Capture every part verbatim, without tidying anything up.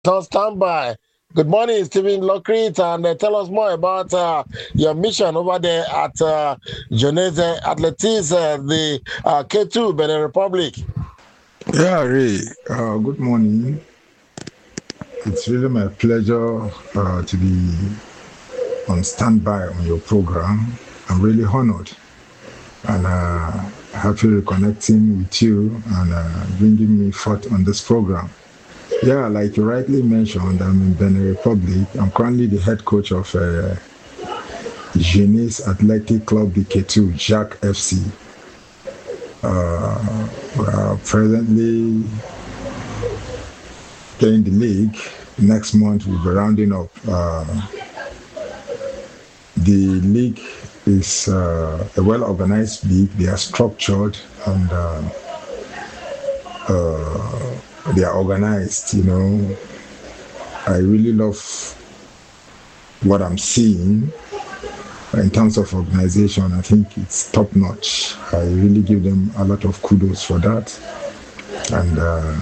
On standby. Good morning, Stephen Lockreed, and uh, tell us more about uh, your mission over there at uh, Jeunesse Athletics, uh, the uh, K two Benin Republic. Yeah, Ray, uh, good morning. It's really my pleasure uh, to be on standby on your program. I'm really honored and uh, happy reconnecting with you and uh, bringing me forth on this program. Yeah, like you rightly mentioned, I'm in Benin Republic. I'm currently the head coach of uh, Jeunesse Athletic Club B K two, Jacques F C. Uh, we are presently playing the league. Next month we'll be rounding up. Uh, the league is uh, a well-organized league. They are structured and uh, uh, they are organized. You know, I really love what I'm seeing in terms of organization. I think it's top-notch. I really give them a lot of kudos for that. And uh,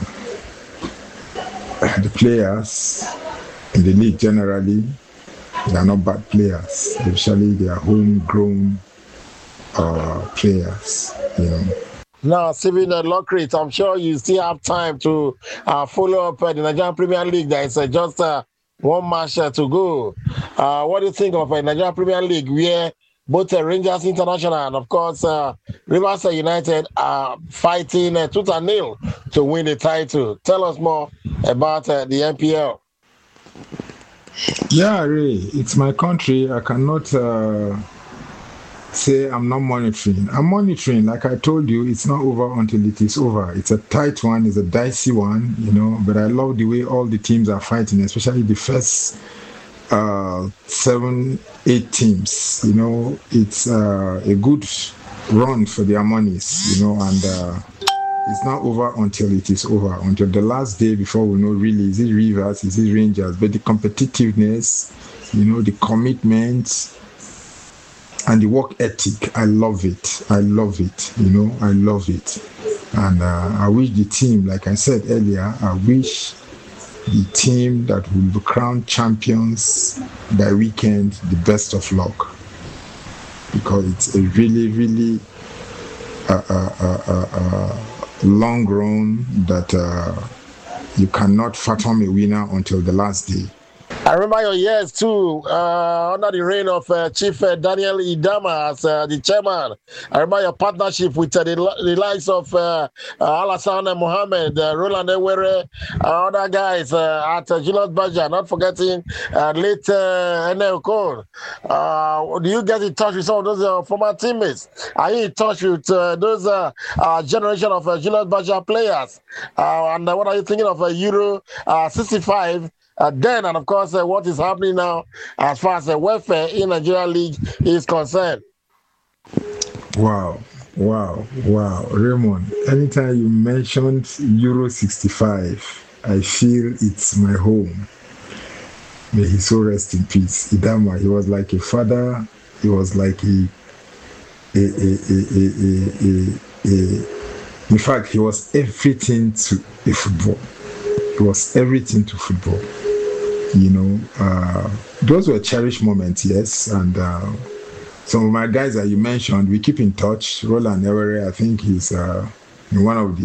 the players in the league generally, they are not bad players. Especially they are homegrown uh, players, you know. Now, Stephen uh, Lockreed, I'm sure you still have time to uh, follow up uh, the Nigerian Premier League. There is uh, just uh, one match uh, to go. Uh, what do you think of uh, Nigerian Premier League, where both uh, Rangers International and, of course, uh, Rivers United are fighting uh, tooth and nail to win the title? Tell us more about uh, the N P L. Yeah, Ray, it's my country. I cannot uh, say I'm not monitoring. I'm monitoring. Like I told you, it's not over until it is over. It's a tight one. It's a dicey one, you know. But I love the way all the teams are fighting, especially the first uh, seven, eight teams. You know, it's uh, a good run for their monies, you know, and uh, it's not over until it is over, until the last day before we know really, is it Rivers, is it Rangers? But the competitiveness, you know, the commitment, and the work ethic, I love it. I love it. You know, I love it. And uh, I wish the team, like I said earlier, I wish the team that will be crowned champions by weekend the best of luck. Because it's a really, really uh, uh, uh, uh, uh, long run that uh, you cannot fathom a winner until the last day. I remember your years too, uh, under the reign of uh, Chief uh, Daniel Idama as uh, the chairman. I remember your partnership with uh, the, the likes of uh, uh, Alassane Mohammed, uh, Roland Ewere, uh, other guys uh, at uh, Julius Baja, not forgetting uh, late uh, Enel Cole. Uh, do you get in touch with some of those uh, former teammates? Are you in touch with uh, those uh, uh, generation of uh, Julius Baja players? Uh, and uh, what are you thinking of uh, Euro uh, sixty-five? Uh, then, and of course, uh, what is happening now as far as the welfare in Nigeria League is concerned? Wow, wow, wow. Raymond, anytime you mentioned Euro sixty-five, I feel it's my home. May he so rest in peace. Idama, he was like a father. He was like a, a, a, a, a, a, a, in fact, he was everything to a football. He was everything to football. You know, uh, those were cherished moments, yes. And uh, some of my guys that you mentioned, we keep in touch. Roland Ewere, I think he's uh, in one of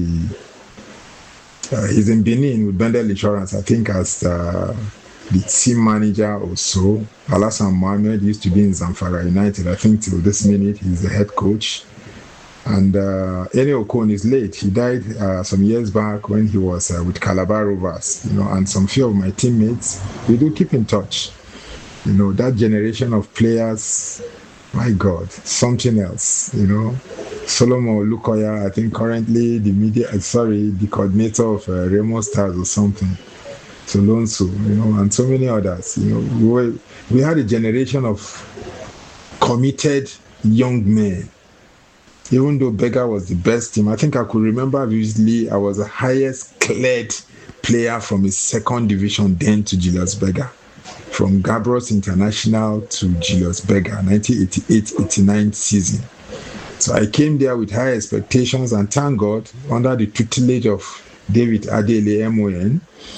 the, uh, he's in Benin with Bendel Insurance, I think as uh, the team manager or so. Alassane Mohammed used to be in Zamfara United. I think till this minute, he's the head coach. And uh, Eni Okon is late. He died uh, some years back when he was uh, with Calabar Rovers, you know, and some few of my teammates, we do keep in touch. You know, that generation of players, my God, something else, you know. Solomon Lukoya, I think currently the media, sorry, the coordinator of uh, Remo Stars or something. Solonso, you know, and so many others. You know, we, were, we had a generation of committed young men. Even though Berger was the best team, I think I could remember vividly I was the highest cleared player from his second division then to Julius Berger. From Gabros International to Julius Berger, nineteen eighty-eight eighty-nine season. So I came there with high expectations and thank God, under the tutelage of David Adele M O N,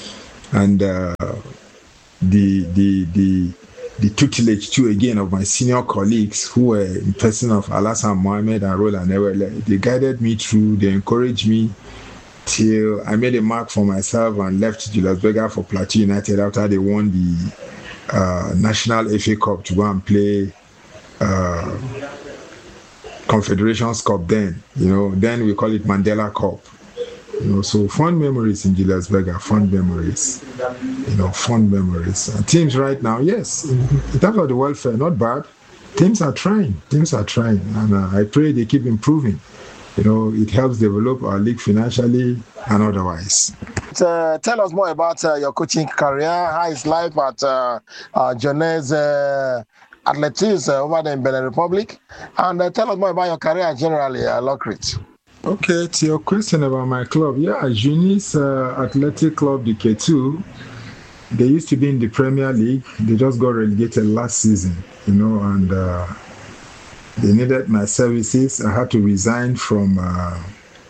and uh, the the the the tutelage too again of my senior colleagues who were in person of Alassane Mohamed and Roland Ewele. They guided me through, they encouraged me till I made a mark for myself and left Julius Berger for Plateau United after they won the uh, National F A Cup to go and play uh, Confederations Cup then. You know, then we call it Mandela Cup. You know, so fond memories in Julius Berger, fond memories. You know, fond memories. And teams right now, yes, in, in terms of the welfare, not bad. Teams are trying. Teams are trying. And uh, I pray they keep improving. You know, it helps develop our league financially and otherwise. Uh, tell us more about uh, your coaching career. How is life at uh, uh, Jeunesse uh, Athletics uh, over there in Benin Republic? And uh, tell us more about your career generally, uh, Lockridge. Okay, to your question about my club, yeah, Jeunesse uh, Athletic Club, the K two, they used to be in the Premier League. They just got relegated last season, you know, and uh, they needed my services. I had to resign from uh,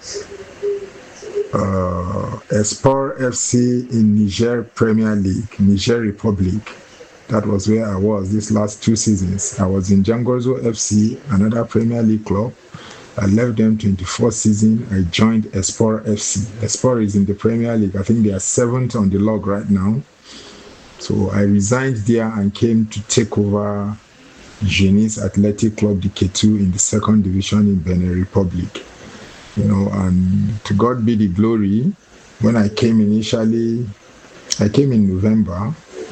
uh, Espoir F C in Niger Premier League, Niger Republic. That was where I was these last two seasons. I was in Jangozo F C, another Premier League club. I left them twenty-fourth season. I joined Espoir F C. Espoir is in the Premier League. I think they are seventh on the log right now. So I resigned there and came to take over Jeunesse Athletic Club, the K two, in the second division in Benin Republic. You know, and to God be the glory. When I came initially, I came in November.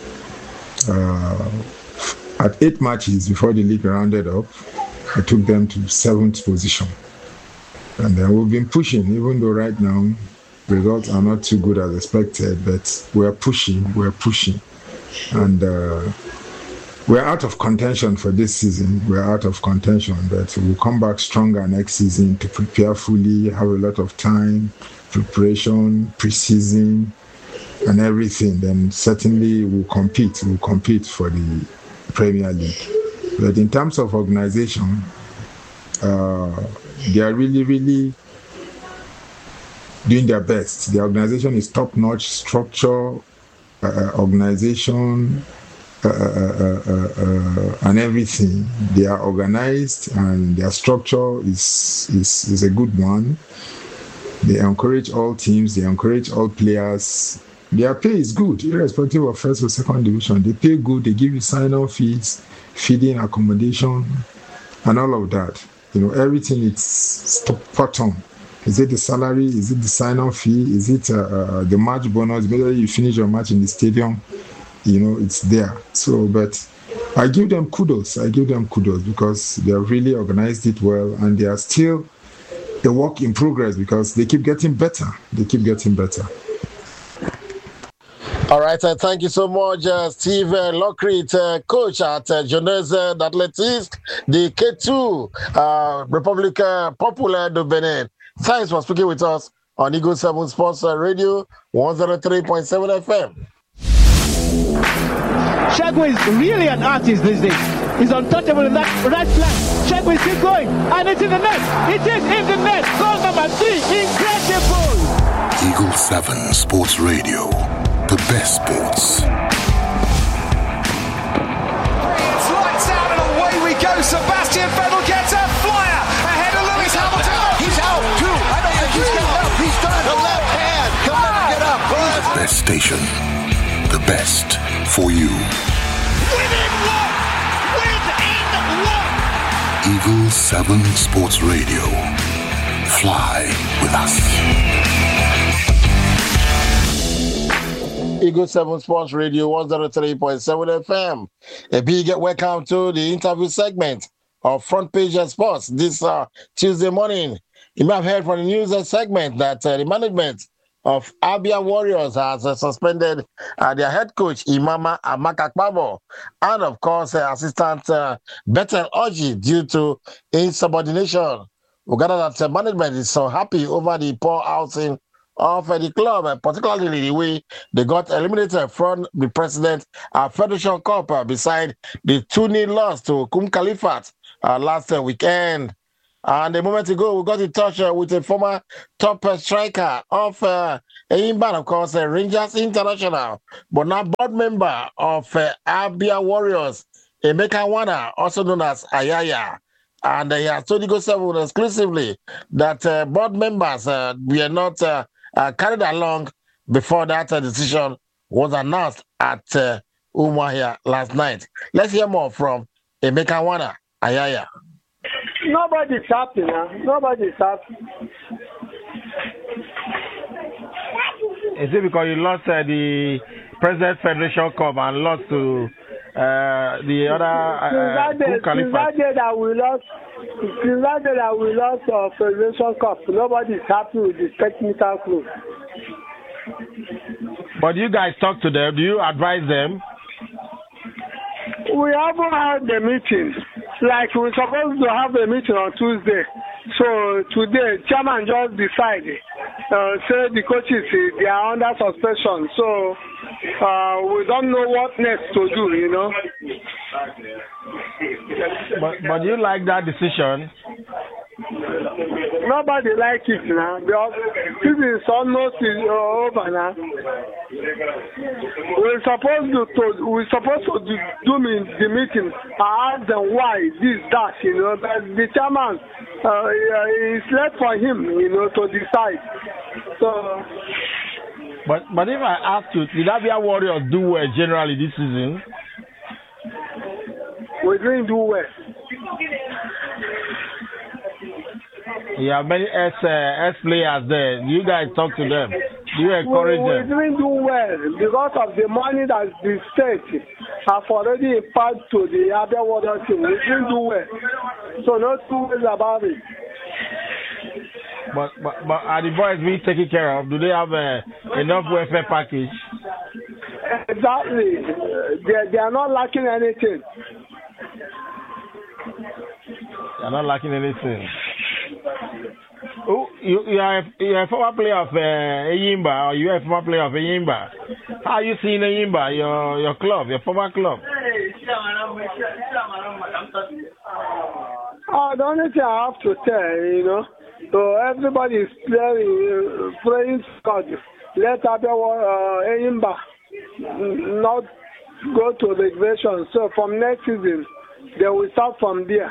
Uh, at eight matches before the league rounded up, I took them to seventh position. And then we've been pushing, even though right now results are not too good as expected, but we're pushing, we're pushing. And uh, we're out of contention for this season. We're out of contention, but we'll come back stronger next season to prepare fully, have a lot of time, preparation, pre-season, and everything. Then certainly we'll compete, we'll compete for the Premier League. But in terms of organization, uh, they are really, really doing their best. The organization is top-notch structure, uh, organization, uh, uh, uh, uh, and everything. They are organized, and their structure is, is is a good one. They encourage all teams. They encourage all players. Their pay is good, irrespective of first or second division. They pay good. They give you sign-on fees, feeding, accommodation, and all of that. You know, everything is spot on. Is it the salary? Is it the sign-on fee? Is it uh, uh, the match bonus? Whether you finish your match in the stadium, you know, it's there. So, but I give them kudos. I give them kudos because they have really organized it well, and they are still a work in progress because they keep getting better. They keep getting better. All right, uh, thank you so much, uh, Steve uh, Lockridge, uh, coach at uh, Jeunesse Athletics, the K two uh, Republic uh, Popular de Benin. Thanks for speaking with us on Eagle seven Sports uh, Radio, one oh three point seven F M. Shagway is really an artist these days. He's untouchable in that right flank. Shagway is still going, and it's in the net. It is in the net. Goal number three, incredible. Eagle seven Sports Radio. The best sports. It's lights out and away we go. Sebastian Vettel gets a flyer ahead of Lewis Hamilton. He's out too. I don't think he's getting up. He's done. The left hand. He'll never get up. The best station. The best for you. Within one. Within one. Eagle seven Sports Radio. Fly with us. Eagle seven Sports Radio, one oh three point seven F M. A big welcome to the interview segment of Front Page Sports this uh, Tuesday morning. You may have heard from the news segment that uh, the management of Abia Warriors has uh, suspended uh, their head coach, Imama Amakakpabo, and of course, uh, assistant uh, Bethel Oji due to insubordination. We gather that uh, management is so happy over the poor outing of uh, the club, uh, particularly the way they got eliminated from the President uh, Federation Cup uh, beside the two nil loss to Kum Khalifat uh, last uh, weekend. And a moment ago, we got in touch uh, with a former top uh, striker of uh, Enyimba, of course, uh, Rangers International, but now board member of uh, Abia Warriors, Emeka Nwana, also known as Ayaya. And uh, he has told Eagle seven exclusively that uh, board members uh, were not uh, uh, carried along before that uh, decision was announced at uh, Umuahia last night. Let's hear more from Emeka Nwana, Ayaya. Nobody's happy now. Nobody's happy. Is it because you lost uh, the President Federation Cup and lost to uh, the other uh, since that day, since that day that we lost, since that day that we lost our Federation Cup, nobody's happy with the technical crew. But you guys talk to them. Do you advise them? We haven't had the meeting. Like we're supposed to have a meeting on Tuesday. So today, chairman just decided, uh, say the coaches they are under suspension. So uh, we don't know what next to do. You know. But but you like that decision? Nobody likes it now because this is almost over now. We're supposed to, to we're supposed to do, do the meeting. I ask them why this that you know. But the chairman uh, it's left for him you know to decide. So. But but if I ask you, did Abia Warriors do well generally this season? We didn't do well. You have many S uh, S players there. You guys talk to them. Do you encourage we, them? We didn't do well because of the money that the state have already imparted to the Abia Warriors team. We didn't do well. So no two ways about it. But, but but are the boys being taken care of? Do they have uh, enough welfare package? Exactly. They, they are not lacking anything. They are not lacking anything. Oh, you, you, are, you are a former player of uh, Enyimba, or you are a former player of Enyimba. How are you seeing Enyimba, your, your club, your former club? Oh, the only thing I have to tell, you know, so everybody is praying, uh, praying to God. Let Abia uh, Enyimba not go to regression. So from next season, they will start from there.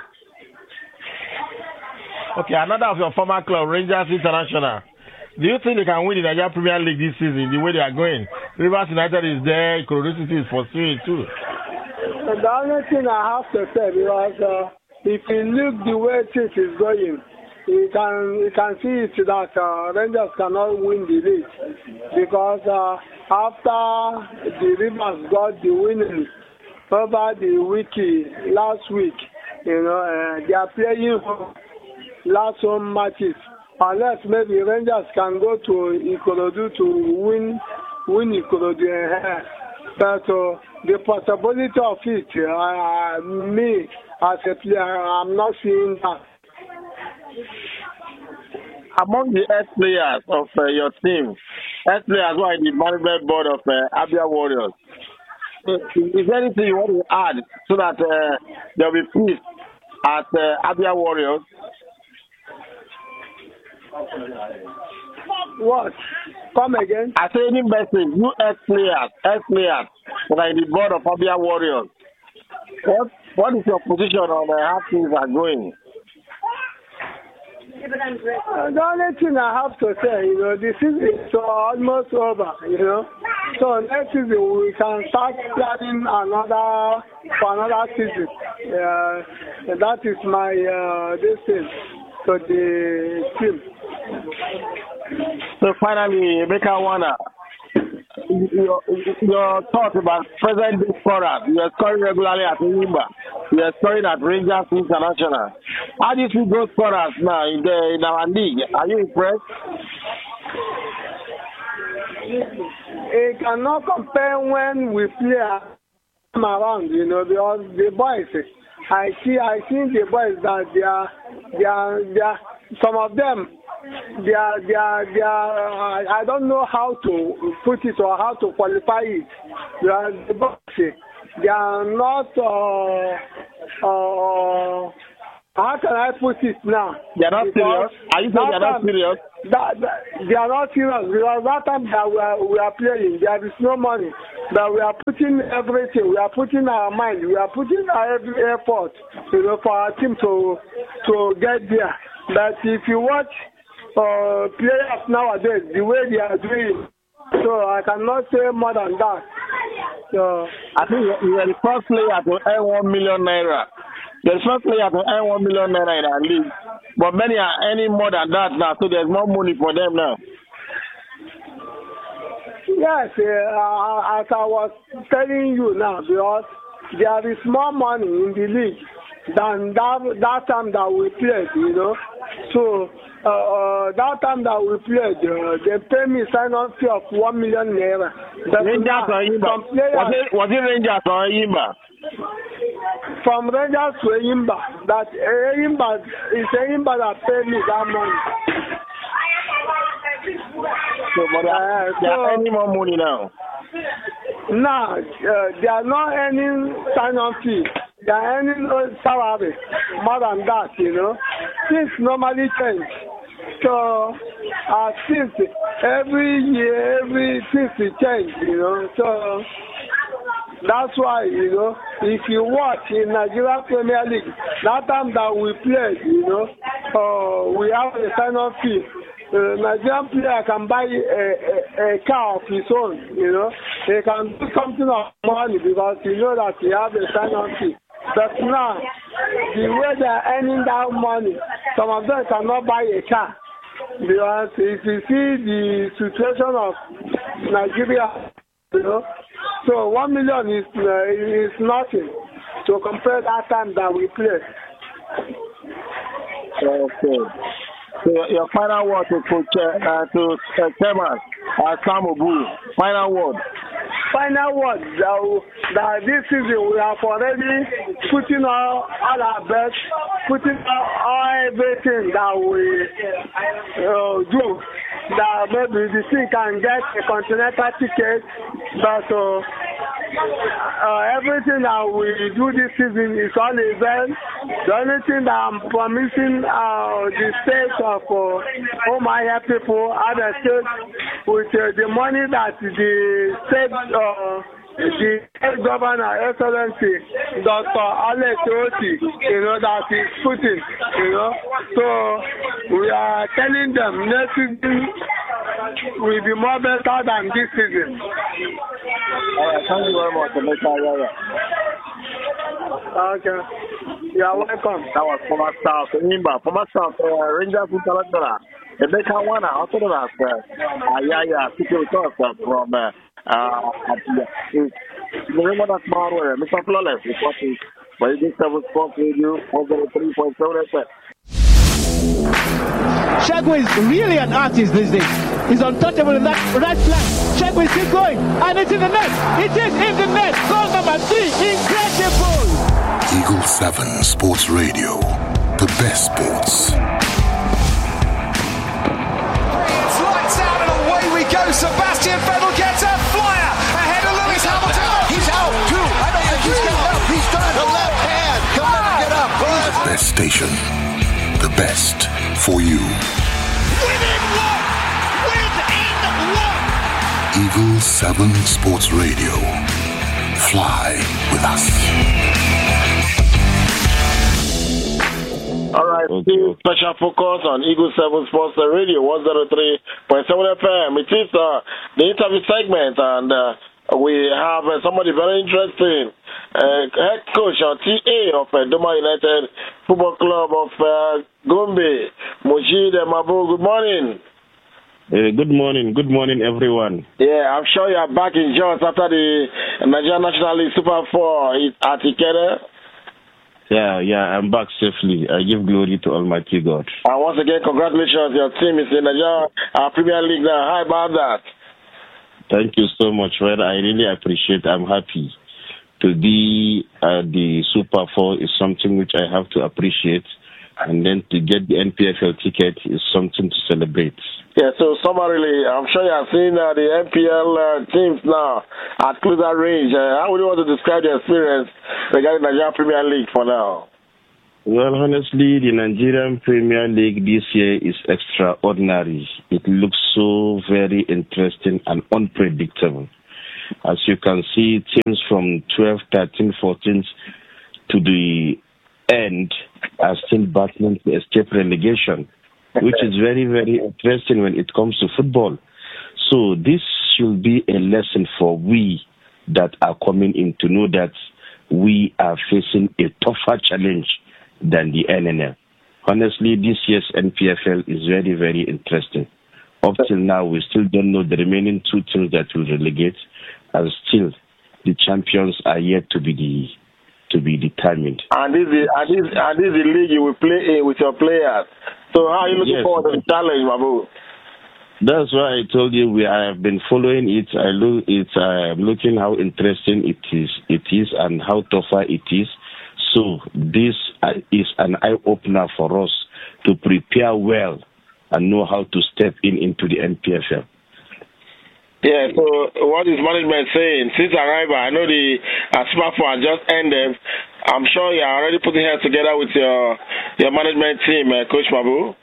Okay, another of your former club, Rangers International. Do you think they can win the Nigeria Premier League this season, the way they are going? Rivers United is there, Ikorodu City is pursuing too. The only thing I have to say, because uh, if you look the way things is going, you can you can see it that uh, Rangers cannot win the league. Because uh, after the Rivers got the winning over the wiki last week, you know, uh, they are playing last home matches. Unless maybe Rangers can go to Ikorodu to win win Ikorodu. But uh, the possibility of it, uh, me as a player, I'm not seeing that. Among the ex-players of uh, your team, ex-players who are in the management board of uh, Abia Warriors, is there anything you want to add so that uh, there will be peace at uh, Abia Warriors? What? Come again? I say any message, you ex-players, ex-players that are in the board of Abia Warriors. What What is your position on uh, how things are going? Uh, the only thing I have to say, you know, this season is almost over, you know. So next season we can start planning another for another season. Uh, that is my uh, this thing to the team. So finally, Emeka Nwana, your, your thoughts about present day scorers. You are scoring regularly at Enyimba. You are scoring at Rangers International. How do you see those scorers now in the in our league? Are you impressed? It cannot compare when we play around, you know, because the boys, I see, I see the boys that they are, they are, they are, some of them, they are, they are, they are, uh, I don't know how to put it or how to qualify it. They are, the boys, they are not, uh, uh, how can I put it now? They are not Because serious. Are you saying they are not time, serious? That, that, they are not serious because that time that we are, we are playing, there is no money. That we are putting everything, we are putting our mind, we are putting our every effort, you know, for our team to to get there. But if you watch uh, players nowadays, the way they are doing, so I cannot say more than that. So I think you are the first player to earn one million naira. The first player to earn one million naira in our league, but many are earning more than that now, so there's more money for them now. yes, uh, as I was telling you now, because there is more money in the league than that that time that we played, you know. So uh, uh, that time that we played, uh, they pay me sign-on fee of one million naira. But Rangers now, or Imba? some players, Was it, was it Rangers or Imba? from Rangers to Eyimba, that Eyimba is Eyimba that paid me that money. So, but they are, Uh, they are so- earning more money now. Now, uh, they are not earning sign-on fee. They are earning no salary, more than that, you know. Things normally change. So, uh, since every year, every things will change, you know. So, that's why, you know, if you watch in Nigeria Premier League, that time that we played, you know, uh, we have a sign-on fee. Uh, Nigerian player can buy a, a, a car of his own, you know. He can do something of money because you know that he has a sign-on fee. But now, the way they are earning that money, some of them cannot buy a car. Because if you see the situation of Nigeria, you know, so one million is uh, is nothing to compare that time that we played. Okay. So your final word to Coach uh, to uh, Chairman uh, Sam Obu. Final word. Final word that, that this season we have already putting all, all our best, putting all, all everything that we uh, do. That maybe the team can get a continental ticket, but uh, uh, everything that we do this season is all event. The only thing that I'm promising uh, the state of uh, all my people, other states, with uh, the money that the state, uh, the state governor, Excellency, Doctor Alex Oti, you know, that is putting, you know. So we are telling them next season will be more better than this season. All right, thank you very much, Mister Yaya. Okay. You are welcome. That was former staff Imba, former staff uh, Rangers International. The Becca one, also known as uh, Yaya, Secret Source from uh, uh, Remember that tomorrow, Mister Flawless, reporting for Eagle seven Sports Radio, one oh three point seven F M. Shagway is really an artist these days. He's untouchable in that right flank. Shagway is still going, and it's in the net. It is in the net. Goal number three. Incredible. Eagle seven Sports Radio. The best sports. It's lights out and away we go. Sebastian Vettel gets a flyer ahead of Lewis Hamilton. He's out too. I don't think he's getting up. He's done. The left hand. He'll never get up. The best station. The best for you. Within one. Within one. Eagle seven Sports Radio. Fly with us. All right, okay. Special focus on Eagle seven Sports Radio, one oh three point seven F M. It is uh, the interview segment, and uh, we have uh, somebody very interesting, uh, head coach or T A of uh, Doma United Football Club of uh, Gombe, Mujid Mabu. Good morning. Uh, good morning, good morning, everyone. Yeah, I'm sure you are back in Jones after the Nigerian National League Super Four at Ikere. Yeah, yeah, I'm back safely. I give glory to Almighty God. And once again, congratulations. Your team is in the uh, Premier League now. How about that? Thank you so much, Fred. I really appreciate it. I'm happy. To be uh, the Super Four is something which I have to appreciate. And then to get the N P F L ticket is something to celebrate. Yeah, so summarily, I'm sure you have seen uh, the N P L uh, teams now at closer range. Uh, how would you want to describe the experience regarding the Nigerian Premier League for now? Well, honestly, the Nigerian Premier League this year is extraordinary. It looks so very interesting and unpredictable. As you can see, teams from twelve, thirteen, fourteen to the end are still battling to escape relegation, which is very, very interesting when it comes to football. So this should be a lesson for we that are coming in to know that we are facing a tougher challenge than the N N L. Honestly, this year's N P F L is very, very interesting. Up till now, we still don't know the remaining two teams that will relegate, and still the champions are yet to be the, to be determined. And this is and this and this is the league you will play in with your players. So how are you looking yes. forward to the challenge, Babu? That's why I told you we have been following it. I look it. I'm looking how interesting it is. It is and how tougher it is. So this is an eye opener for us to prepare well and know how to step in into the N P F L. Yeah, so what is management saying? Since arrival, I know the uh, Super four has just ended. I'm sure you're already putting heads together with your your management team, uh, Coach Mabu.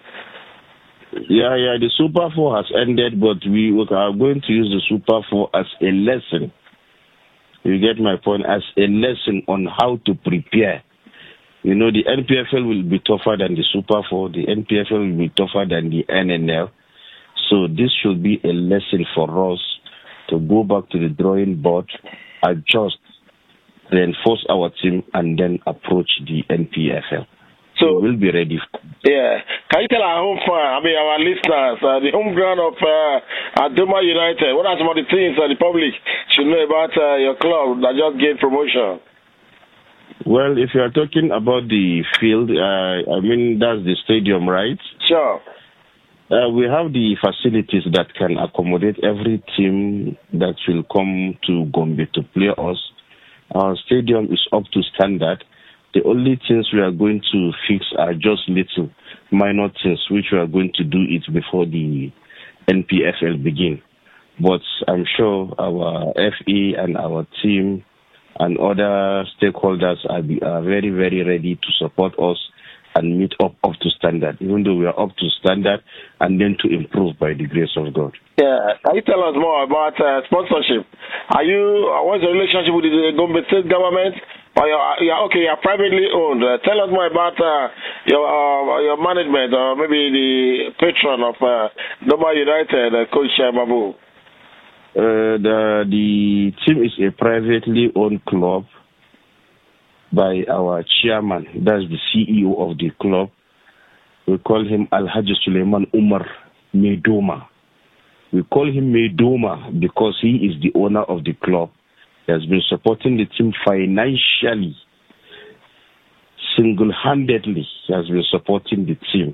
Yeah, yeah, the Super four has ended, but we are going to use the Super four as a lesson. You get my point? As a lesson on how to prepare. You know, the N P F L will be tougher than the Super four. The N P F L will be tougher than the N N L. So this should be a lesson for us to go back to the drawing board, adjust, reinforce our team, and then approach the N P F L. So we'll be ready. Yeah. Can you tell our home fan, I mean our listeners, uh, the home ground of uh, Doma United, what are some of the things that the public should know about uh, your club that just gained promotion? Well, if you are talking about the field, uh, I mean, that's the stadium, right? Sure. Uh, we have the facilities that can accommodate every team that will come to Gombe to play us. Our stadium is up to standard. The only things we are going to fix are just little minor things, which we are going to do it before the N P F L begin. But I'm sure our F A and our team and other stakeholders are, be, are very, very ready to support us and meet up up to standard, even though we are up to standard, and then to improve by the grace of God. Yeah, can you tell us more about uh, sponsorship? Are you? Uh, what's the relationship with the Gombe State government? Or you're, you're okay, you're privately owned. Uh, tell us more about uh, your uh, your management, or maybe the patron of uh, Doma United, uh, Coach Mabu. Uh, the the team is a privately owned club by our chairman. That's the C E O of the club. We call him Alhaji Suleiman Umar Medoma. We call him Medoma because he is the owner of the club. He has been supporting the team financially, single-handedly. He has been supporting the team.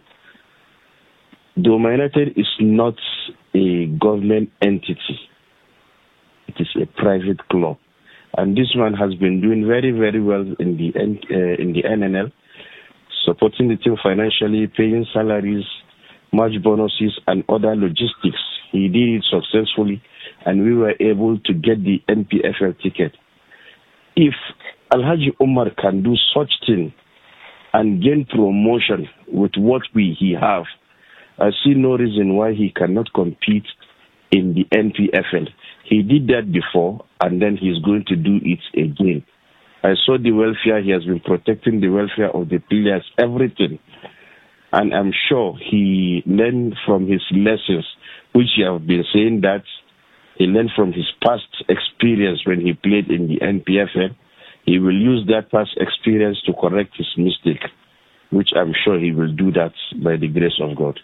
Doma United is not a government entity. It is a private club. And this man has been doing very, very well in the uh, in the N N L, supporting the team financially, paying salaries, match bonuses, and other logistics. He did it successfully, and we were able to get the N P F L ticket. If Alhaji Umar can do such thing and gain promotion with what we he have, I see no reason why he cannot compete in the N P F L. He did that before, and then he's going to do it again. I saw the welfare. He has been protecting the welfare of the players, everything. And I'm sure he learned from his lessons, which he have been saying that he learned from his past experience when he played in the N P F L. He will use that past experience to correct his mistake, which I'm sure he will do that by the grace of God.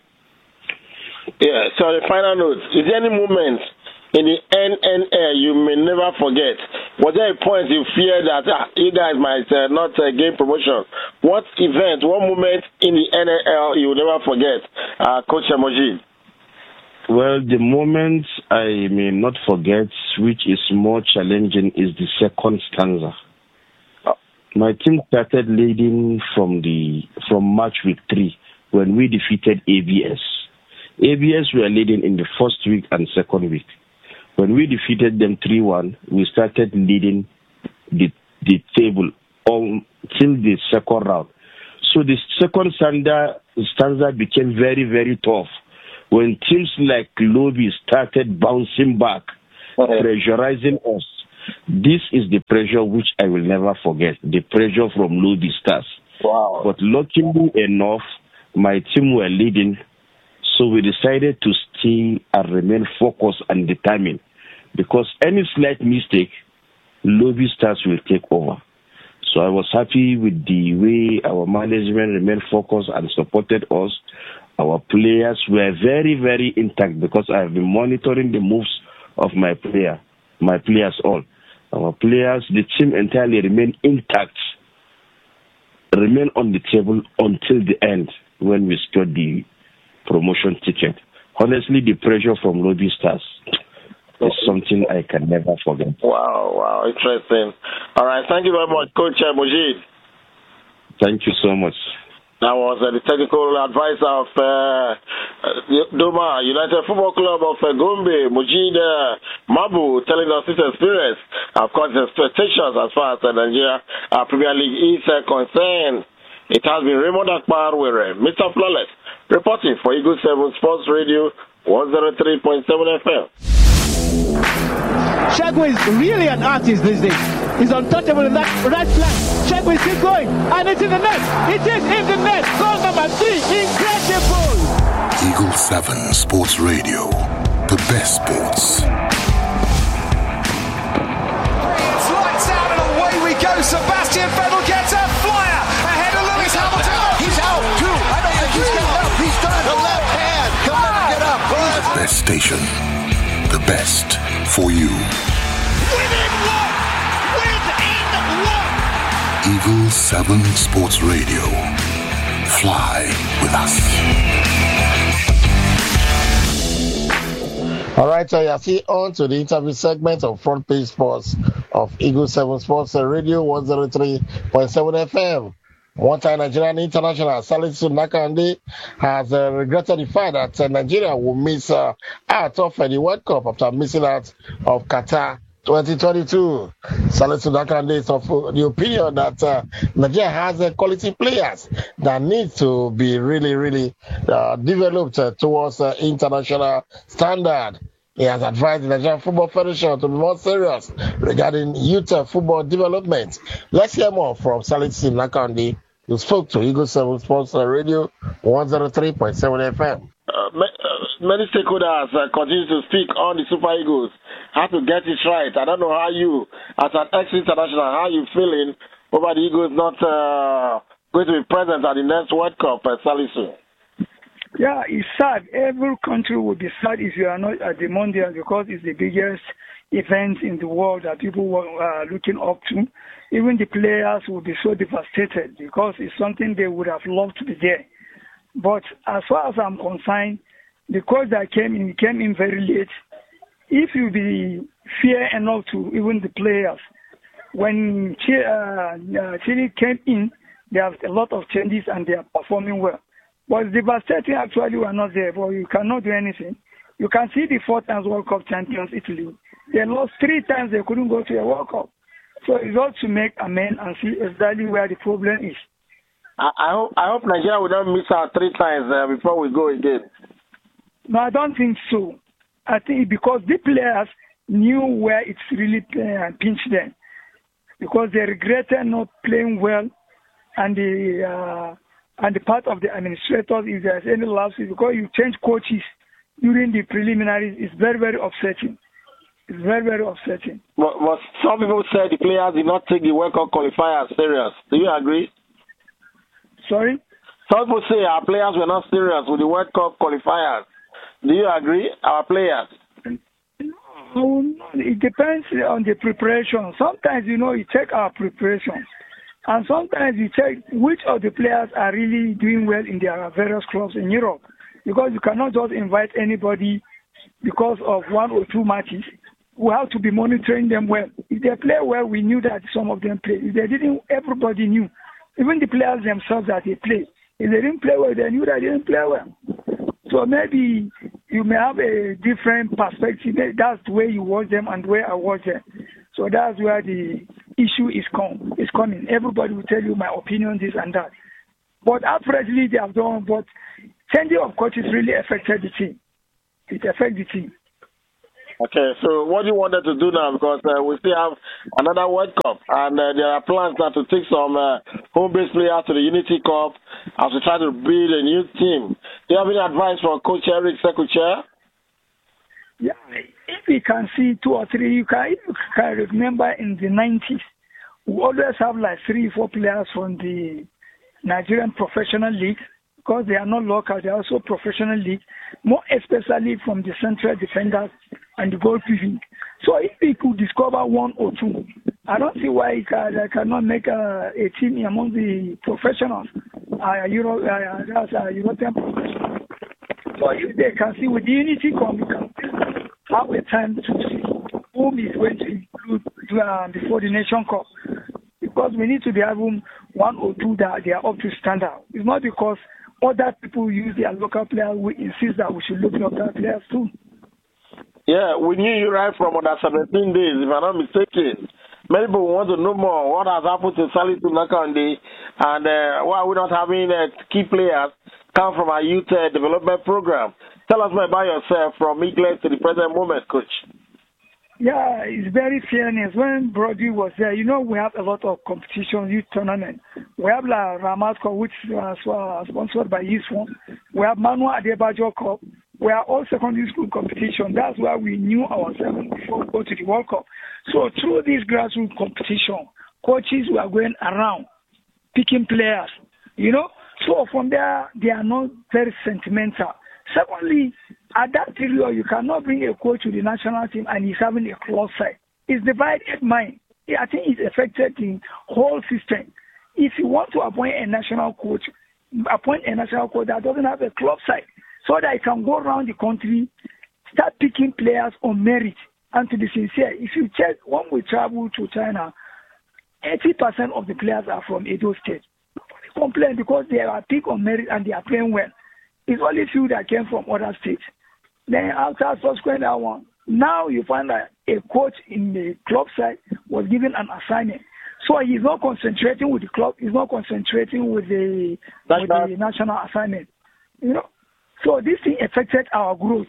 Yeah, so the final note, is there any moment in the N N L you may never forget? Was there a point you fear that uh, you guys might uh, not uh, gain promotion? What event, what moment in the N N L you will never forget, uh, Coach Emoji? Well, the moment I may not forget, which is more challenging, is the second stanza. Oh. My team started leading from the from match week three when we defeated A B S. A B S were leading in the first week and second week. When we defeated them three one, we started leading the the table until the second round. So the second stanza, stanza became very, very tough. When teams like Lobby started bouncing back, okay. pressurizing us, this is the pressure which I will never forget, the pressure from Lobby Stars. Wow. But luckily enough, my team were leading, so we decided to stay and remain focused and determined, because any slight mistake, Lobby Stars will take over. So I was happy with the way our management remained focused and supported us. Our players were very, very intact, because I have been monitoring the moves of my player, my players all. Our players, the team entirely remained intact, remain on the table until the end when we scored the promotion ticket. Honestly, the pressure from Lobby Stars is something I can never forget. Wow, wow, interesting. All right, thank you very much, Coach Mujib. Thank you so much. That was uh, the technical advisor of uh, Doma United Football Club of uh, Gombe, Mujib uh, Mabu, telling us his experience, of course, his expectations as far as uh, Nigeria uh, Premier League is uh, concerned. It has been Raymond Akbar with uh, Mister Flawless reporting for Eagle seven Sports Radio one oh three point seven F M. Shagway is really an artist these days. He's untouchable in that right flank. Shagway is still going, and it's in the net. It is in the net. Goal number three. Incredible. Eagle seven Sports Radio. The best sports. It's lights out and away we go. Sebastian Vettel gets a flyer ahead of Lewis Hamilton. He's out too. I don't think he's getting up. He's done. The left hand. He'll never get up. The best station. The best for you. Within one! Within one! Eagle seven Sports Radio. Fly with us. All right, so you see on to the interview segment of Front Page Sports of Eagle seven Sports Radio one oh three point seven F M. One-time Nigerian international Salisu Nakande has uh, regretted the fact that uh, Nigeria will miss uh, out of uh, the World Cup after missing out of Qatar twenty twenty-two. Salisu Nakande is of uh, the opinion that uh, Nigeria has uh, quality players that need to be really, really uh, developed uh, towards uh, international standard. He has advised the Nigerian Football Federation to be more serious regarding youth football development. Let's hear more from Salisu Nakande, who spoke to Eagle seven Sports Radio one oh three point seven F M. Uh, many stakeholders uh, continue to speak on the Super Eagles, how to get it right. I don't know how you, as an ex-international, how you feeling over the Eagles not uh, going to be present at the next World Cup, uh, Salisu? Yeah, it's sad. Every country would be sad if you are not at the Mondial, because it's the biggest event in the world that people were uh, looking up to. Even the players would be so devastated because it's something they would have loved to be there. But as far as I'm concerned, the coach that came in, came in very late. If you be fair enough to even the players, when Chile, uh, uh, Chile came in, they have a lot of changes and they are performing well. But devastating actually were not there, but you cannot do anything. You can see the four times World Cup champions, Italy. They lost three times, they couldn't go to a World Cup. So it's all to make amends and see exactly where the problem is. I, I hope I hope Nigeria will not miss out three times uh, before we go again. No, I don't think so. I think because the players knew where it's really uh, pinched them. Because they regretted not playing well, and the uh, and the part of the administrators, if there's any lapses, because you change coaches during the preliminaries, it's very, very upsetting. It's very, very upsetting. But, but some people say the players did not take the World Cup qualifiers serious. Do you agree? Sorry? Some people say our players were not serious with the World Cup qualifiers. Do you agree? Our players? No, it depends on the preparation. Sometimes, you know, you check our preparation. And sometimes you check which of the players are really doing well in their various clubs in Europe. Because you cannot just invite anybody because of one or two matches. We have to be monitoring them well. If they play well, we knew that some of them play. If they didn't, everybody knew. Even the players themselves that they play. If they didn't play well, they knew that they didn't play well. So maybe you may have a different perspective. That's the way you watch them and the way I watch them. So that's where the issue is come. Is coming. Everybody will tell you my opinion, this and that. But averagely they have done. But changing of coaches really affected the team. It affected the team. Okay, so what do you wanted to do now? Because uh, we still have another World Cup, and uh, there are plans now to take some uh, home-based players to the Unity Cup as we try to build a new team. Do you have any advice for Coach Eric Sekuche? Yeah, if you can see two or three, you can, you can remember in the nineties, we always have like three, four players from the Nigerian professional league, because they are not local, they are also professional league, more especially from the central defenders and the goalkeeping. So if we could discover one or two, I don't see why I can, cannot make a, a team among the professionals, uh, Euro, uh, that's, uh, European professionals. So if they can see with the Unity Cup, we can have a time to see whom is going to include uh, before the Nation Cup. Because we need to be having one or two that they are up to standard. It's not because other people use their local players, we insist that we should look at local players too. Yeah, we knew you right from under seventeen days, if I'm not mistaken. Many people want to know more what has happened to Salisu Nakande and uh, why we're not having uh, key players come from our youth uh, development program. Tell us more about yourself from England to the present moment, Coach. Yeah, it's very fairness. When Brody was there, you know, we have a lot of competition, youth tournament. We have La Ramat Cup, which is uh, sponsored by Youth One. We have Manuel Adebayo Cup. We are all secondary school competition. That's why we knew ourselves before we go to the World Cup. So through this grassroots competition, coaches were going around picking players, you know. So from there, they are not very sentimental. Secondly, at that period, you cannot bring a coach to the national team and he's having a close side. It's divided mind. I think it's affected the whole system. If you want to appoint a national coach, appoint a national coach that doesn't have a club side, so that he can go around the country, start picking players on merit. And to be sincere, if you check, when we travel to China, eighty percent of the players are from Edo State. Nobody complain because they are picked on merit and they are playing well. It's only few that came from other states. Then after subsequent that one, now you find that a coach in the club side was given an assignment. So he's not concentrating with the club, he's not concentrating with the, with the national assignment. You know? So this thing affected our growth.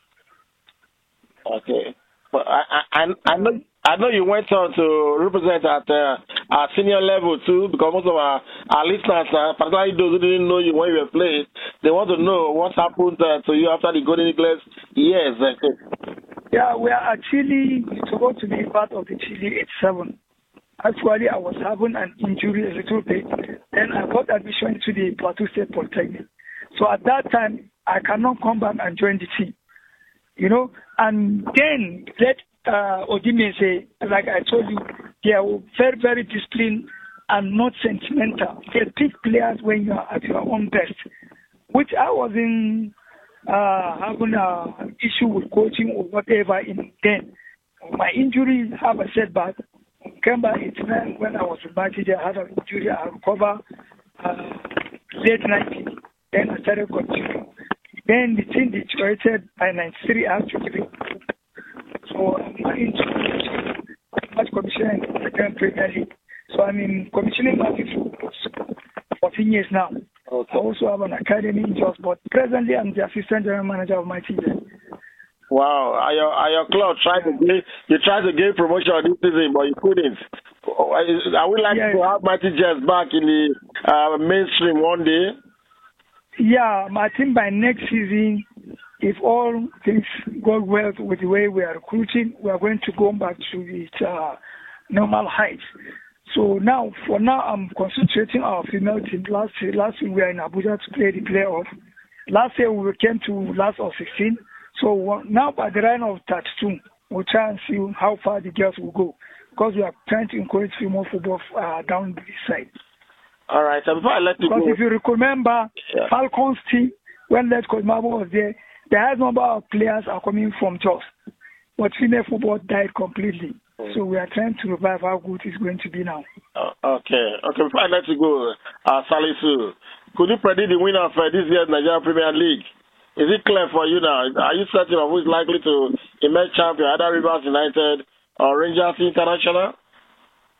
Okay. But I, I, I know I know you went on to represent at uh, our senior level too, because most of our, our listeners, uh, particularly those who didn't know you when you were playing, they want to know what happened uh, to you after the Golden Eagles years. Yeah, we are actually supposed to be part of the Chile eighty-seven. Actually, I was having an injury a little bit, then I got admission to the Plateau State Polytechnic. So at that time, I cannot come back and join the team, you know. And then let uh, Odime say, like I told you, they are very, very disciplined and not sentimental. They pick players when you are at your own best, which I was in uh, having an issue with coaching or whatever in then. My injuries have a setback. Came back eighty-nine when I was in Bangladesh, I had an injury, I recovered uh, late nineties. Then I started continuing. Then the team deteriorated by ninety-three actually. So I'm not into much commissioning in the Grand Premier League. So I'm in commissioning market for fourteen years now. Okay. I also have an academy in Jos, but presently I'm the assistant general manager of my team. Wow, are your, are your club trying to get, you tried to gain promotion this season, but you couldn't. I would like yes. to have Mighty Jets back in the uh, mainstream one day. Yeah, my team by next season, if all things go well with the way we are recruiting, we are going to go back to its uh, normal heights. So now, for now, I'm concentrating our female team. Last year, last year we were in Abuja to play the playoff. Last year we came to last of sixteen. So now by the round of thirty-two, we'll try and see how far the girls will go, because we are trying to encourage female football uh, down this side. All right, so before I let you because go. Because if you remember, yeah. Falcons team, when Let's Coach Mabo was there, the highest number of players are coming from Jos. But female football died completely. Mm. So we are trying to revive how good it's going to be now. Uh, okay, okay, before I let you go, uh, Salisu, could you predict the winner of uh, this year's Nigeria Premier League? Is it clear for you now? Are you certain of who is likely to emerge champion, either Rivers United or Rangers International?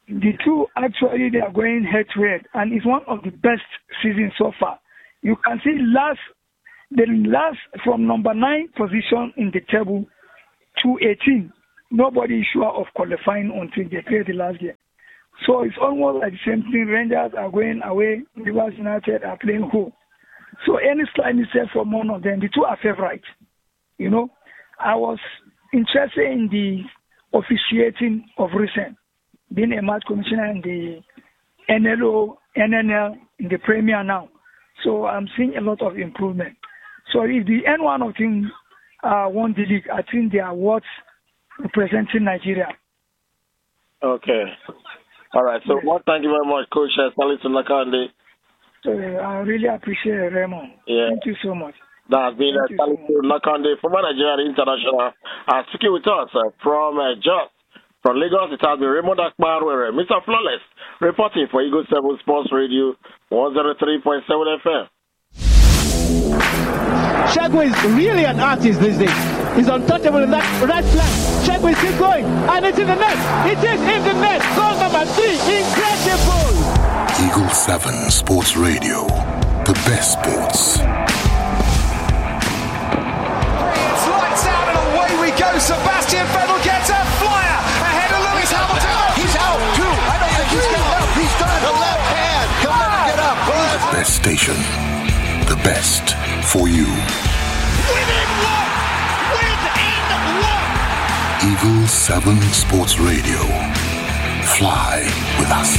the two actually they are going head to head, and it's one of the best seasons so far. You can see last the last from number nine position in the table to eighteen. Nobody is sure of qualifying until they play the last game. So it's almost like the same thing. Rangers are going away. Rivers United are playing home. So any slight mistake from one of them, the two are favorites. You know, I was interested in the officiating of recent, being a match commissioner in the N L O, N N L, in the Premier now. So I'm seeing a lot of improvement. So if the N one of team uh, won the league, I think they are worth representing Nigeria. Okay. All right. So, yes. Well, thank you very much, Coach Salisu Nakande. So, uh, I really appreciate it, Raymond. Yeah. Thank you so much. That has been uh, Salisu Nakande, former Nigerian international, uh, speaking with us uh, from uh, Jos. From Lagos, it has been Raymond Akbarwere, Mister Flawless, reporting for Eagle seven Sports Radio, one oh three point seven F M. Shagway is really an artist these days. He's untouchable in that right flank. Shagway is still going, and it's in the net. It is in the net. Goal number three. Incredible. Eagle seven Sports Radio, the best sports. It's lights out and away we go. Sebastian Vettel gets a flyer ahead of Lewis Hamilton. He's out too. I don't think he's getting up. He's done. The left hand. He'll never get up. The best station. The best for you. Within one! Within one! Eagle seven Sports Radio. Fly with us.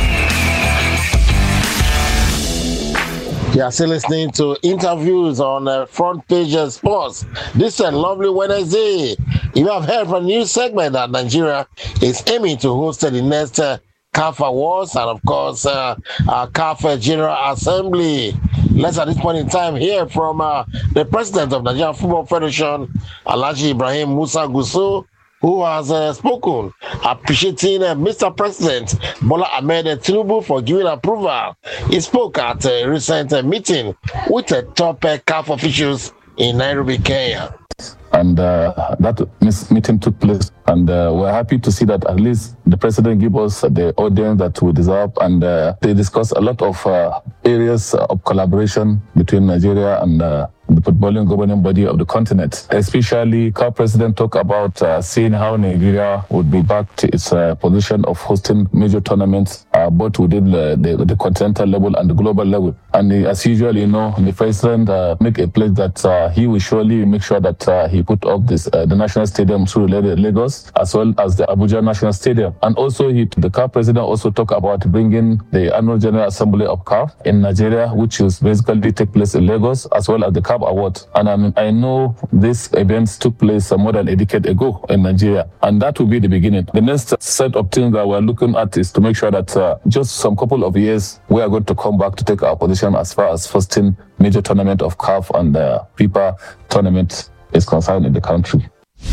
You are still listening to interviews on uh, Front Page Sports. This is a lovely Wednesday. You have heard from a new segment that Nigeria is aiming to host the next uh, C A F Awards and, of course, uh, uh, C A F General Assembly. Let's at this point in time hear from uh, the president of Nigeria Football Federation, Alhaji Ibrahim Musa Gusau, who has uh, spoken appreciating uh, Mister President Bola Ahmed Tinubu for giving approval. He spoke at a recent uh, meeting with the top uh, C A F officials in Nairobi, Kenya. And uh, that meeting took place, and uh, we're happy to see that at least the president gave us the audience that we deserve, and uh, they discussed a lot of uh, areas of collaboration between Nigeria and uh, the footballing governing body of the continent. Especially, C A F president talked about uh, seeing how Nigeria would be back to its uh, position of hosting major tournaments, uh, both within the, the, the continental level and the global level. And uh, as usual, you know, the president uh, make a pledge that uh, he will surely make sure that uh, he put up this uh, the national stadium through Lagos, as well as the Abuja National Stadium. And also, he, the C A F president also talked about bringing the annual General Assembly of C A F in Nigeria, which is basically take place in Lagos, as well as the C A F Award. And I mean, I know these events took place more than a decade ago in Nigeria, and that will be the beginning. The next set of things that we're looking at is to make sure that uh, just some couple of years, we are going to come back to take our position as far as hosting major tournament of C A F and the FIFA tournament is concerned in the country.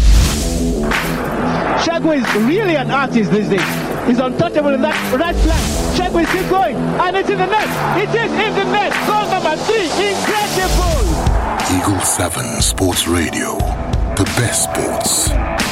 Shagway is really an artist these days. He's untouchable in that right flank. Shagway is still going, and it's in the net. It is in the net. Goal number three. Incredible. Eagle seven Sports Radio, the best sports.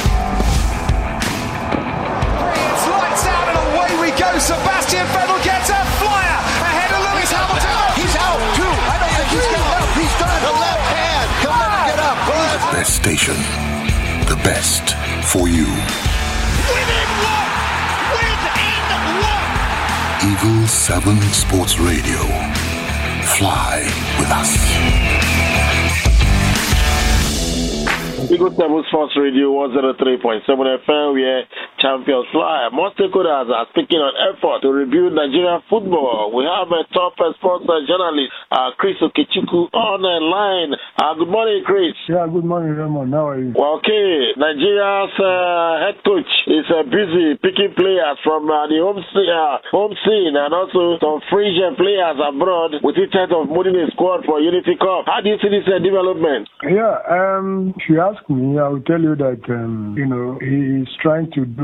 It's lights out and away we go. Sebastian Vettel gets a flyer ahead of Lewis Hamilton. He's out too. I don't think he's getting up. He's done. The left hand. He'll never get up. The best station, the best for you. Within one! Within one! Eagle seven Sports Radio. Fly with us. Eagle seven Sports Radio one oh three point seven F M, where champions fly. Most stakeholders are speaking on effort to rebuild Nigerian football. We have a top sports journalist, uh, Chris Okechukwu, on the line. Uh, good morning, Chris. Yeah, good morning, Raymond. How are you? Well, okay, Nigeria's uh, head coach is uh, busy picking players from uh, the home, uh, home scene and also some fringe players abroad with the intent of moving a squad for Unity Cup. How do you see this uh, development? Yeah, um, if you ask me, I will tell you that, um, you know, he is trying to do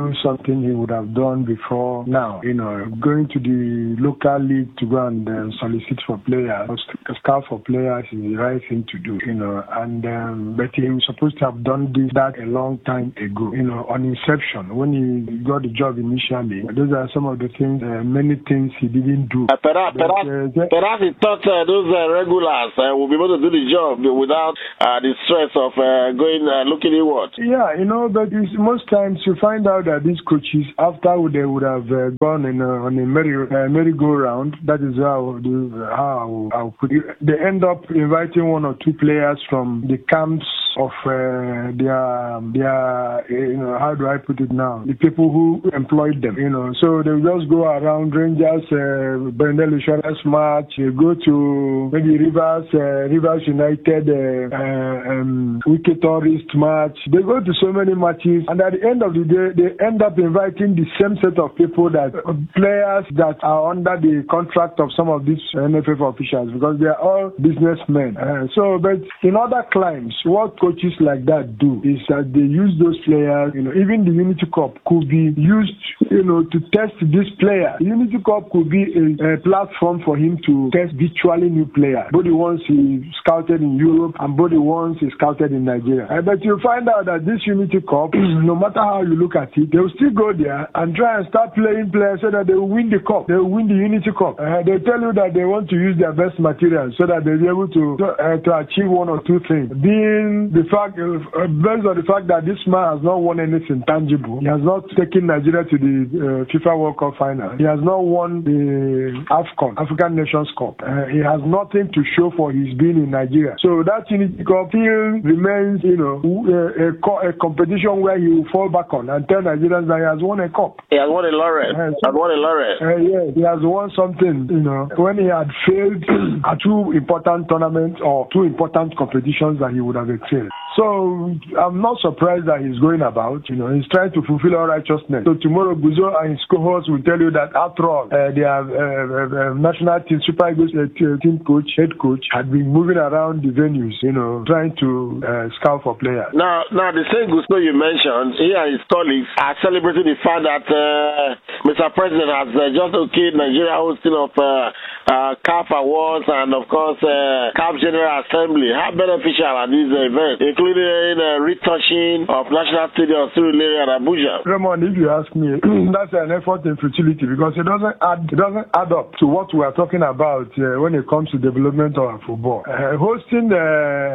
do something he would have done before now. You know, going to the local league to go and uh, solicit for players, scout for players is the right thing to do. You know, and um, but he was supposed to have done this that a long time ago. You know, on inception when he got the job initially. Those are some of the things, uh, many things he didn't do. Uh, perhaps, but, perhaps, uh, perhaps he thought uh, those uh, regulars uh, will be able to do the job without uh, the stress of uh, going uh, looking inward. Yeah, you know, but it's, most times you find out that these coaches, after they would have uh, gone in, uh, on a merry, uh, merry-go-round, that is how, do, uh, how I'll put it. They end up inviting one or two players from the camps of uh, their, their, you know, how do I put it now? The people who employed them, you know. So they just go around Rangers, uh, Brendel Insurance match, they go to maybe Rivers, uh, Rivers United, uh, uh, um, Wicked Tourist match. They go to so many matches, and at the end of the day, they end up inviting the same set of people, that uh, players that are under the contract of some of these N F F officials, because they are all businessmen. Uh, so, but in other climes, what coaches like that do is that they use those players, you know, even the Unity Cup could be used, you know, to test this player. The Unity Cup could be a, a platform for him to test virtually new players, both the ones he scouted in Europe and both the ones he scouted in Nigeria. Uh, but you find out that this Unity Cup, no matter how you look at it, they will still go there and try and start playing players so that they will win the cup. They will win the Unity Cup. Uh, they tell you that they want to use their best materials so that they'll be able to uh, to achieve one or two things. Being the fact, uh, based on the fact that this man has not won anything tangible, he has not taken Nigeria to the uh, FIFA World Cup final. He has not won the AFCON, African Nations Cup. Uh, he has nothing to show for his being in Nigeria. So that Unity Cup still remains, you know, a, a, a competition where he will fall back on and tell Nigerians that he has won a cup. He has won a laurel. Uh, so, he has won a laurel. Uh, yeah, he has won something, you know, when he had failed at two important tournaments or two important competitions that he would have excelled. So I'm not surprised that he's going about, you know, he's trying to fulfill all righteousness. So tomorrow Guzo and his cohorts will tell you that after all, uh, their uh, uh, national team, Super Eagles uh, team coach, head coach, had been moving around the venues, you know, trying to uh, scout for players. Now, now the same Guzo you mentioned, he and his colleagues are celebrating the fact that uh, Mister President has uh, just okayed Nigeria hosting of uh, uh, C A F Awards and of course uh, C A F General Assembly. How beneficial are these uh, events, including uh, retouching of National Stadium Surulere and Abuja? Raymond, if you ask me, that's an effort in futility because it doesn't add, it doesn't add up to what we are talking about uh, when it comes to development of our football. Uh, hosting uh,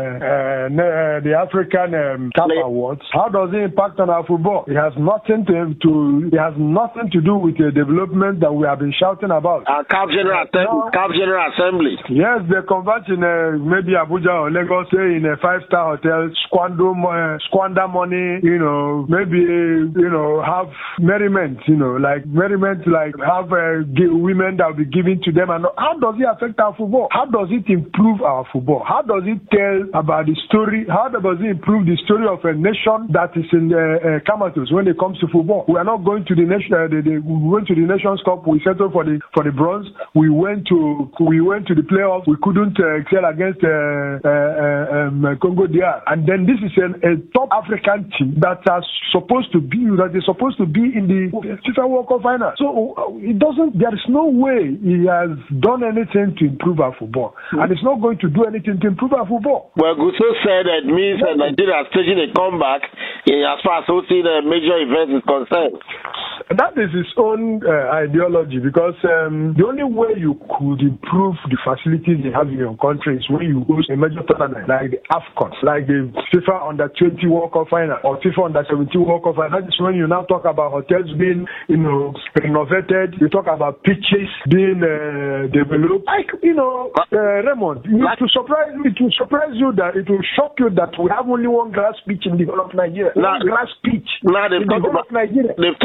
uh, the African um, C A F Awards, how does it impact on our football? It has nothing to, to it has nothing to do with the development that we have been shouting about. Uh, C A F General, no. C A F General Assembly. Yes, they convert in uh, maybe Abuja or Lagos, say in a five-star hotel, squander, uh, squander money, you know, maybe, you know, have merriment, you know, like merriment, like have uh, women that will be given to them. And how does it affect our football? How does it improve our football? How does it tell about the story? How does it improve the story of a nation that is in uh, uh, comatose when it comes to football? We are not going to the nation. Uh, the, the, we went to the Nations Cup. We settled for the for the bronze. We went to we went to the playoffs. We couldn't uh, excel against uh, uh, uh, um, Congo D R. And then this is an, a top African team that are supposed to be that is supposed to be in the FIFA World Cup final. So uh, it doesn't. There is no way he has done anything to improve our football, mm-hmm. and it's not going to do anything to improve our football. Well, Guso said it means that Nigeria is staging a comeback in, as far as hosting a major event is concerned. That is his own uh, ideology because um, the only way you could improve the facilities you have in your country is when you host a major tournament like the AFCON, like the FIFA Under twenty World Cup final or FIFA Under seventeen World Cup final. That is when you now talk about hotels being, you know, renovated. You talk about pitches being uh, developed. Like, you know, uh, Raymond, it will surprise it will surprise you that it will shock you that we have only one grass pitch in the whole of Nigeria. Now, one grass pitch now they've in the talked whole about of Nigeria. They've talked about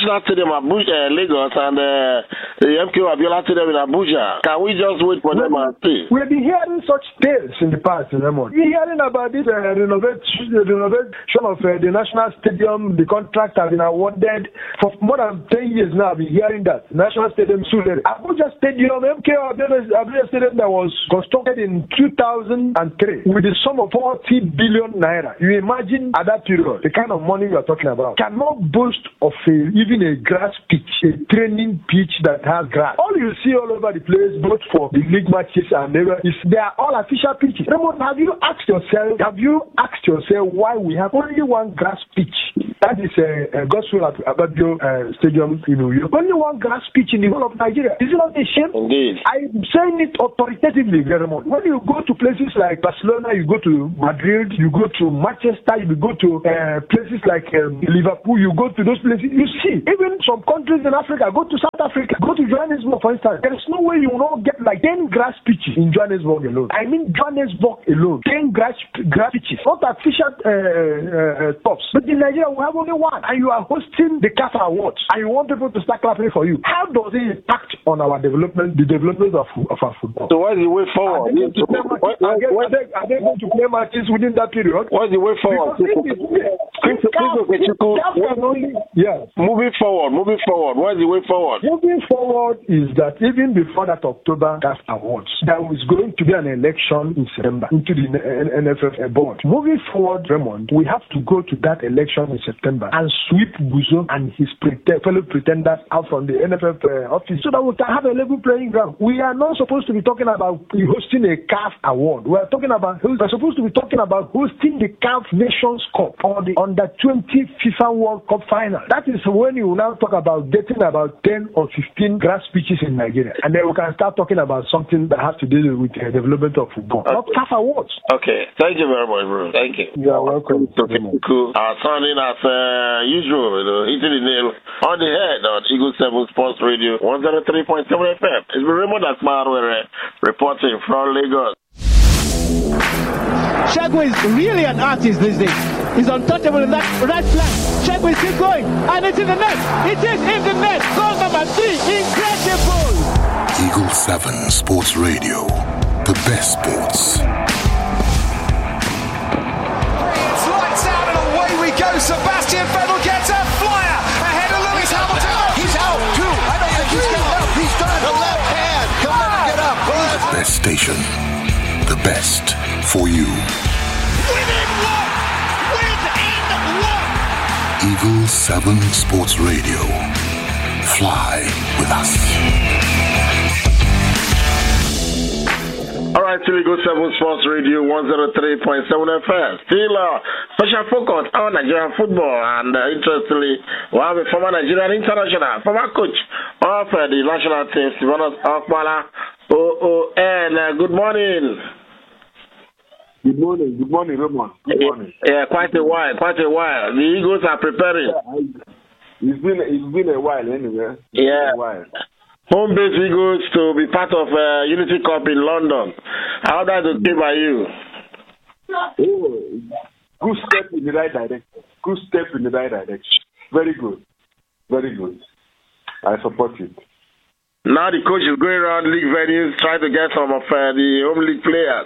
National Stadium Abuja, uh, Lagos, and uh, the M K O Abiola Stadium in Abuja. Can we just wait for them and see? We've been hearing such tales in the past, Raymond. We're hearing about this uh, renovation, the renovation of uh, the National Stadium. The contract has been awarded for more than ten years now. I've been hearing that. National Stadium, Surrey. Abuja Stadium, M K O Abiola Stadium that was constructed in two thousand three with a sum of forty billion naira. You imagine at that period, the kind of money we are talking about. Cannot boast of a, even a grass pitch, a training pitch that has grass. All you see all over the place, both for the league matches and never, is they are all official pitches. Raymond, have you asked yourself, have you asked yourself why we have only one grass pitch? That is a, a Gospel at Ababio uh, Stadium in New York. Only one grass pitch in the whole of Nigeria. Is it not a shame? Indeed. I'm saying it authoritatively, Raymond. When you go to places like Barcelona, you go to Madrid, you go to Manchester, you go to uh, places like um, Liverpool, you go to those places, you see, even some countries in Africa, go to South Africa, go to Johannesburg, for instance, there is no way you will not get like ten grass pitches in Johannesburg alone. I mean Johannesburg alone, ten grass, grass pitches, not official uh, uh, uh, tops. But in Nigeria, we have only one, and you are hosting the C A F Awards, and you want people to start clapping for you. How does it impact on our development, the development of, of our football? So what's the way forward? Are they, to play matches, are, they, are, they, are they going to play matches within that period? What's the way forward? Yeah. Moving forward, moving forward. What's the way forward? Moving forward is that even before that October C A F Awards, there was going to be an election in September into the N F F board. Moving forward, Raymond, we have to go to that election in September and sweep Guzo and his pretend, fellow pretenders out from the N F F uh, office so that we can have a level playing ground. We are not supposed to be talking about hosting a C A F Award. We are talking about we're supposed to be talking about hosting the C A F Nations Cup or the Under twenty FIFA World Cup final. That is when you now talk about getting about ten or fifteen grass pitches in Nigeria, and then we can start talking about something that has to do with the development of football. Okay. Not C A F Awards. Okay, thank you very much, bro. Thank you. You are welcome. Okay, cool. Our sounding as uh, usual, you know, hitting the nail on the head on Eagle seven Sports Radio one oh three point seven F M. It's been Raymond Asmar reporting from Lagos. Shagway is really an artist these days. He's untouchable in that right flank. Shagway is still going, and it's in the net. It is in the net. Goal number three. Incredible. Eagle seven Sports Radio. The best sports. It's lights out and away we go. Sebastian Vettel gets a flyer ahead of Lewis Hamilton. He's out too. I don't think he's getting up. He's done. The left hand. He'll never get up. The best station. The best for you. Within one. Within one. Eagle seven Sports Radio. Fly with us. All right, till we go seven Sports Radio one oh three point seven F M. Still uh, special focus on Nigerian football, and uh, interestingly, we have a former Nigerian international, former coach of uh, the national team, Stephanus Okpala, O O N. Uh, good morning. Good morning. Good morning, Raymond. Good morning. Yeah, quite a while. Quite a while. The Eagles are preparing. Yeah, it's been it's been a while anyway. It's yeah. Been a while. Home base Eagles to be part of uh, Unity Cup in London. How that okay by you? Oh, good step in the right direction. Good step in the right direction. Very good. Very good. I support it. Now the coach is going around league venues trying to get some of uh, the home league players.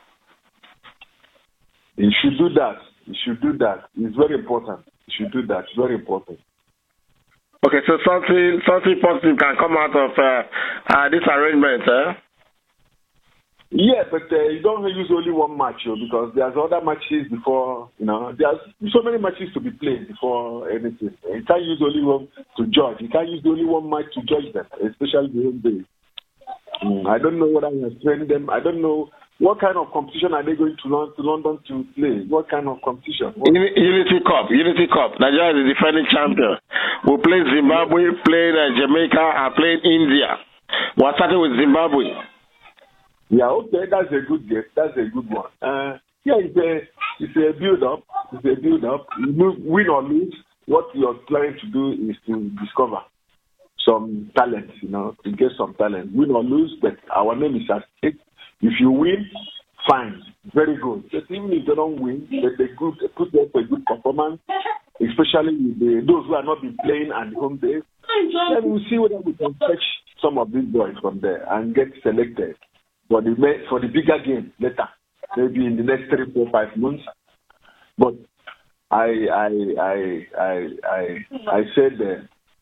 You should do that. You should do that. It's very important. You should do that. It's very important. Okay, so something something positive can come out of uh, uh, this arrangement, eh? Yeah, but uh, you don't use only one match, you know, because there's other matches before, you know, there's so many matches to be played before anything. You can't use only one to judge. You can't use only one match to judge them, especially the home days. Mm, I don't know whether you have trained them. I don't know. What kind of competition are they going to, Lon- to London to play? What kind of competition? What- Unity Cup, Unity Cup. Nigeria is the defending champion. We played Zimbabwe, played uh, Jamaica, and played India. We're starting with Zimbabwe. Yeah, okay, that's a good game. That's a good one. Uh, yeah, it's a it's a build up. It's a build up. You win or lose, what you're trying to do is to discover some talent. You know, to get some talent. Win or lose, but our name is at stake. If you win, fine, very good. But even if they don't win, they, they, good, they put up a good performance, especially with the, those who are not been playing at home base. Then we'll see whether we can fetch some of these boys from there and get selected for the for the bigger game later, maybe in the next three, four, five months. But I I I I I I said uh,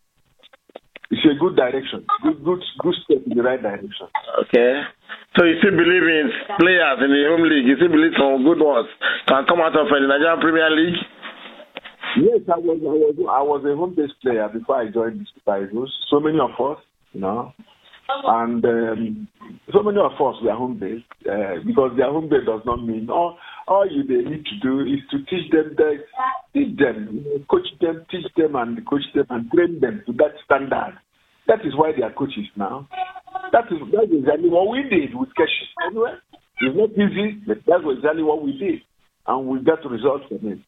it's a good direction, good good good step in the right direction. Okay. So you still believe in players in the home league? You still believe some good ones can come out of the Nigerian Premier League? Yes, I was I was I was a home-based player before I joined the Super Eagles. So many of us, you know, and um, so many of us were home-based uh, because their home-based does not mean all. All you they need to do is to teach them, the, teach them, you know, coach them, teach them, and coach them and train them to that standard. That is why they are coaches now. That is that is exactly what we did with Keshi. Anyway, it's not easy, but that's exactly what we did, and we got results from it.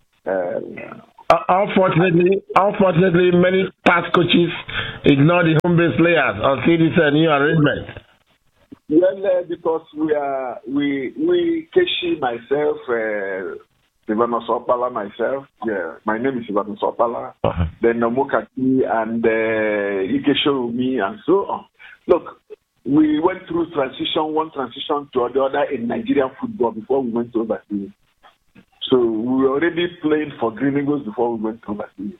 Uh, unfortunately, unfortunately, many past coaches ignore the home-based players until this uh, new arrangement. Well, uh, because we are we we Keshi, myself, uh, Silvanus Opala, myself. Yeah, my name is Silvanus Opala. Uh-huh. Then Nomokati and uh, Ikesho-Umi and so on. Look, we went through transition, one transition to the other in Nigerian football before we went to overseas. So we were already playing for Green Eagles before we went to overseas.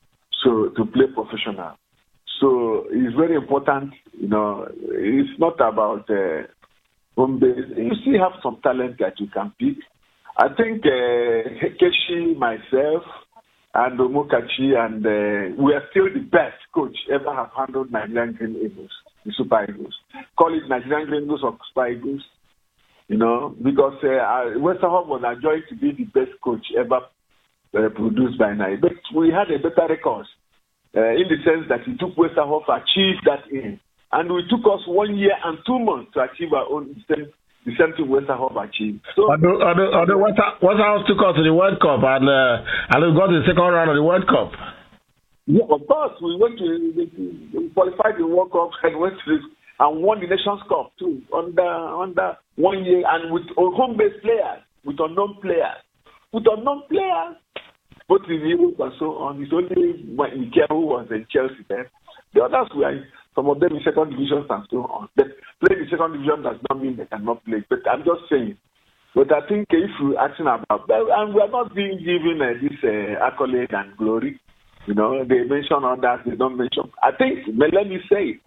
So to play professional. So it's very important, you know, it's not about uh, home base. You still have some talent that you can pick. I think uh, Keshi, myself, and Omokachi, and uh, we are still the best coach ever have handled Nigerian Green Eagles, the Super Eagles. Call it Nigerian Green Eagles or Super Eagles, you know, because uh, Westerhoff was enjoying to be the best coach ever uh, produced by Nigeria. But we had a better record. Uh, in the sense that it took Westerhoff to achieve that aim. And it took us one year and two months to achieve our own, the same, the same thing Westerhoff achieved. So, although, although, although Westerhoff took us to the World Cup and, uh, and we got to the second round of the World Cup. Yeah, of course. We went to, we qualified the World Cup and went to this, and won the Nations Cup too, under, under one year, and with home-based players, with unknown players. With unknown players. Both in Europe and so on. It's only Mikel who was in Chelsea then. The others were, some of them in second divisions and so on. But playing in second division does not mean they cannot play. But I'm just saying. But I think if you're asking about that, and we're not being given uh, this uh, accolade and glory, you know, they mention others, they don't mention. I think, but let me say,